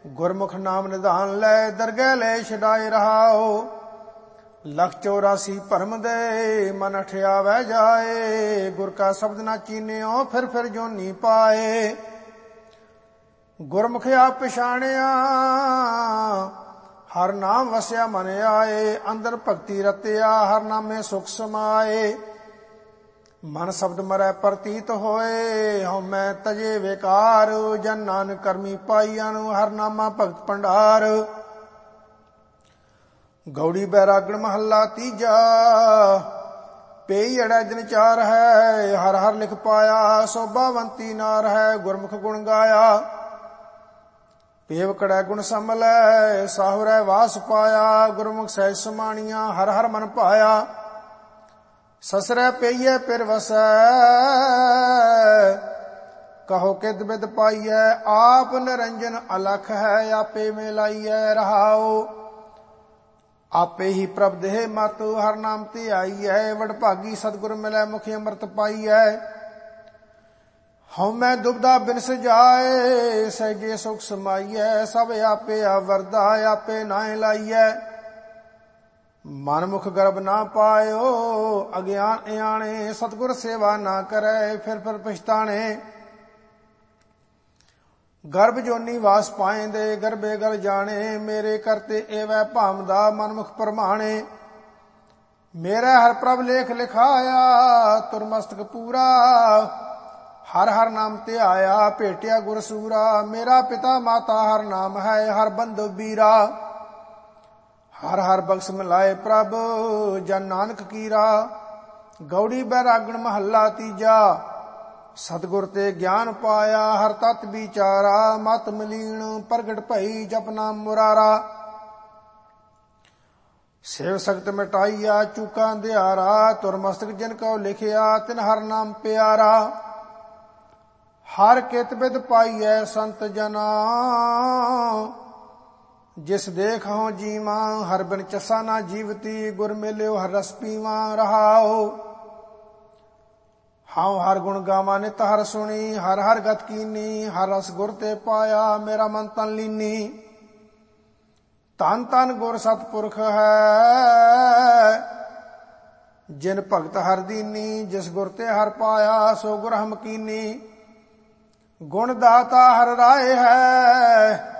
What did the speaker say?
ਗੁਰਮੁਖ ਨਾਮ ਨਿਧਾਨ ਲੈ ਦਰਗਹਿ ਲੈ ਛਡਾਏ ਰਹਾਓ। लख 84 भरम दे मन ठियावै जाए। गुर का शब्द ना चीन्यो फिर जोनी पाए। गुरमुख आप पछाणिया हर नाम वसया मन आए। अंदर भगति रतिया हर नामे सुख समाए। मन शब्द मरै प्रतीत होए हूँ मैं तजे बेकार। जन नानक करमी पाईयां हर नामा भगत भंडार। गौड़ी बैरागण महला तीजा पेई अड़ै दिन चार है। हर हर लिख पाया शोभावंती नार है। गुरमुख गुण गाया पेव कड़ै गुण समलै। साहुरै वास पाया गुरमुख सहज समाणिया हर हर मन पाया। ससरै पेईयै पिर वसै कहो किद बिद पाईयै। आप निरंजन अलख है आपे मिलाईयै रहाओ। आपे ही प्रभ देह मत हर नाम ते आई है। वडभागी सतगुर मिलै मुखी अमृत पाई है। हऊँ मैं दुबदा बिनस जाए सहजे सुख समाई है। सब आपे आवरदा आपे नाए लाई है। मन मुख गर्भ ना पायो अज्ञान अयाणे। सतगुर सेवा ना करे फिर पछताणे। गर्भ जोनी वास पाएंदे गर्भे गल जाने। मेरे करते एवै भामदा मनमुख परमाणे। मेरा हर प्रभ लेख लिखाया तुर मस्तक पूरा। हर हर नाम ते आया भेटिया गुरसूरा। मेरा पिता माता हर नाम है हर बंधु बीरा। हर हर बख्श मिलाए प्रभ जन नानक कीरा। गौड़ी बैरागण महला तीजा सतगुर ते ज्ञान पाया हर तत विचारा। मत मलीन प्रगट भई जपना मुरारा। सेव सख्त मिटाइया चूका अंधियारा। तुर मस्तक जिन को लिखिया तिन हर नाम प्यारा। हर कित बिद पाइयै संत जना। जिस देख हो जीवा हर बिन चसा ना जीवती। गुर मिल्यो हर रस पीवा रहाओ। हाँ हर गुण गावा नित हर सुनी हर हर गत कीनी। हर रस गुर ते पाया मेरा मन तन लीनी। तन तन गुर सतपुरख है जिन भगत हर दीनी। जिस गुर ते हर पाया सो गुर हम कीनी। गुण दाता हर राय है